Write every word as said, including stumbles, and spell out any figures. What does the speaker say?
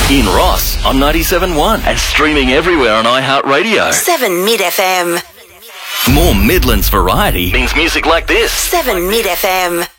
In Ross on ninety-seven point one and streaming everywhere on iHeartRadio. seven Mid F M. More Midlands variety means music like this. seven Mid F M.